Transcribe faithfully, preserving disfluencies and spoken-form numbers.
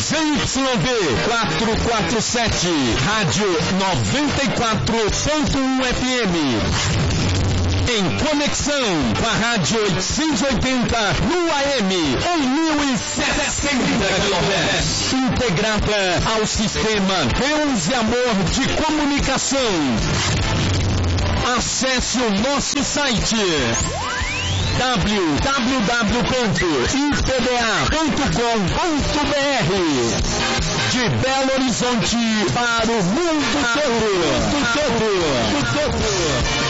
Z Y V quatrocentos e quarenta e sete, Rádio noventa e quatro ponto um F M. Em conexão com a Rádio oitocentos e oitenta no A M em mil e setecentos quilohertz. Integrada ao sistema Deus e Amor de Comunicação. Acesse o nosso site w w w ponto i p b a ponto com ponto b r. De Belo Horizonte para o mundo todo. Mundo todo.